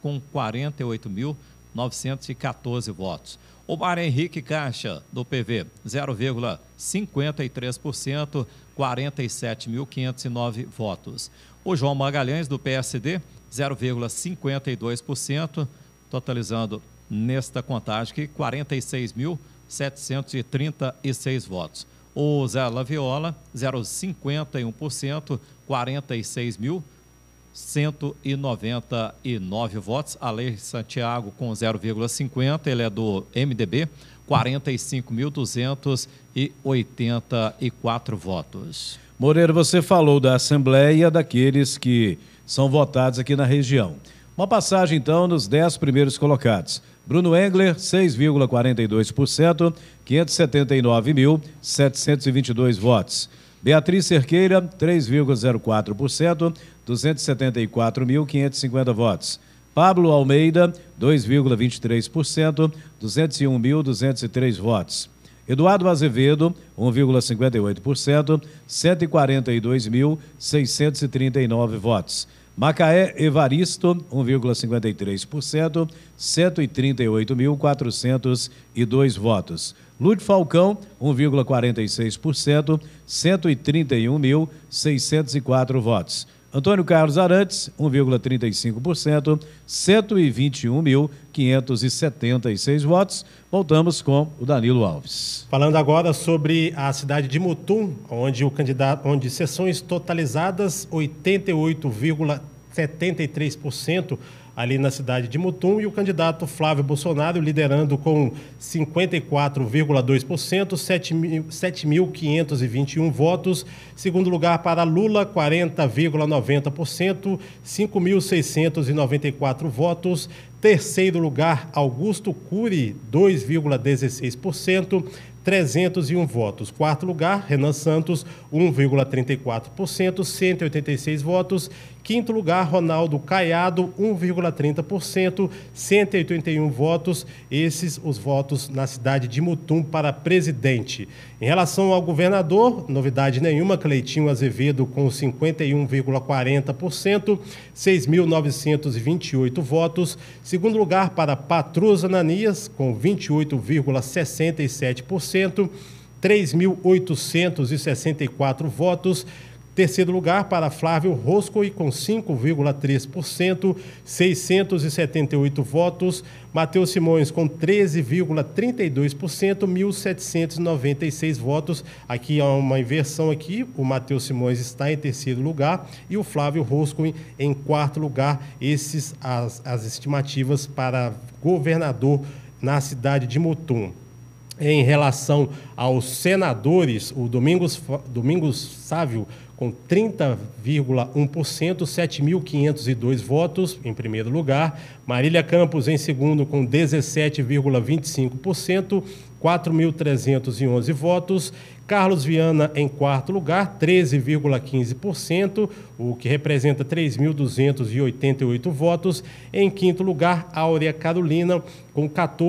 com 48.914 votos. O Mário Henrique Caixa, do PV, 0,53%, 47.509 votos. O João Magalhães, do PSD, 0,52%, totalizando nesta contagem aqui 46.736 votos. O Zé Laviola, 0,51%, 46.199 votos. Alex Santiago com 0,50%, ele é do MDB, 45.284 votos. Moreira, você falou da Assembleia daqueles que são votados aqui na região. Uma passagem, então, nos 10 primeiros colocados. Bruno Engler, 6,42%, 579.722 votos. Beatriz Cerqueira, 3,04%, 274.550 votos. Pablo Almeida, 2,23%, 201.203 votos. Eduardo Azevedo, 1,58%, 142.639 votos. Macaé Evaristo, 1,53%, 138.402 votos. Lúdio Falcão, 1,46%, 131.604 votos. Antônio Carlos Arantes, 1,35%, 121.576 votos. Voltamos com o Danilo Alves. Falando agora sobre a cidade de Mutum, onde sessões totalizadas 88,73% ali na cidade de Mutum, e o candidato Flávio Bolsonaro liderando com 54,2%, 7.521 votos. Segundo lugar para Lula, 40,90%, 5.694 votos. Terceiro lugar, Augusto Cury, 2,16%, 301 votos. Quarto lugar, Renan Santos, 1,34%, 186 votos. Quinto lugar, Ronaldo Caiado, 1,30%, 181 votos. Esses os votos na cidade de Mutum para presidente. Em relação ao governador, novidade nenhuma, Cleitinho Azevedo com 51,40%, 6.928 votos. Segundo lugar para Patrus Ananias, com 28,67%, 3.864 votos. Terceiro lugar para Flávio Roscoe, com 5,3%, 678 votos. Matheus Simões, com 13,32%, 1.796 votos. Aqui há uma inversão aqui, o Matheus Simões está em terceiro lugar e o Flávio Roscoe em quarto lugar. Esses as estimativas para governador na cidade de Mutum. Em relação aos senadores, o Domingos Sávio, com 30,1%, 7.502 votos, em primeiro lugar. Marília Campos, em segundo, com 17,25%, 4.311 votos. Carlos Viana, em quarto lugar, 13,15%, o que representa 3.288 votos. Em quinto lugar, Áurea Carolina, com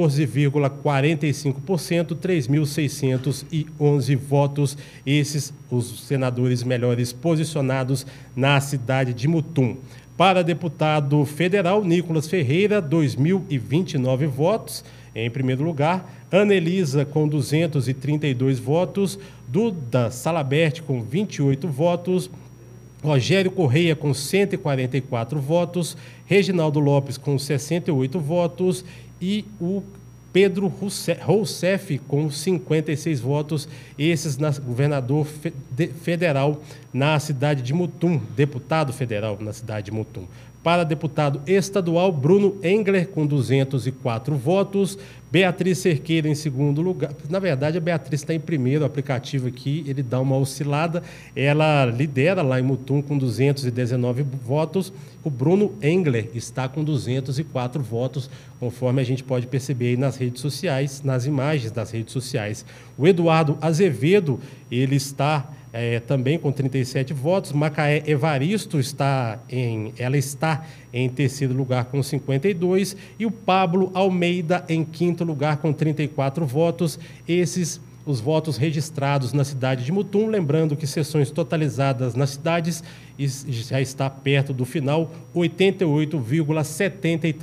14,45%, 3.611 votos. Esses os senadores melhores posicionados na cidade de Mutum. Para deputado federal, Nicolas Ferreira, 2.029 votos. Em primeiro lugar, Ana Elisa, com 232 votos, Duda Salabert, com 28 votos, Rogério Correia, com 144 votos, Reginaldo Lopes, com 68 votos, e o Pedro Rousseff, com 56 votos, esses na governador federal na cidade de Mutum, deputado federal na cidade de Mutum. Para deputado estadual, Bruno Engler, com 204 votos. Beatriz Cerqueira em segundo lugar. Na verdade, a Beatriz está em primeiro, o aplicativo aqui, ele dá uma oscilada. Ela lidera lá em Mutum com 219 votos. O Bruno Engler está com 204 votos, conforme a gente pode perceber aí nas redes sociais, nas imagens das redes sociais. O Eduardo Azevedo, ele está também com 37 votos. Macaé Evaristo ela está em terceiro lugar com 52, e o Pablo Almeida em quinto lugar com 34 votos. Esses os votos registrados na cidade de Mutum, lembrando que sessões totalizadas nas cidades já está perto do final, 88,73%.